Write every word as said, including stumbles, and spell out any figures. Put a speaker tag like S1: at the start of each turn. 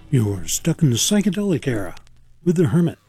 S1: You're stuck in the psychedelic era with the Hermit.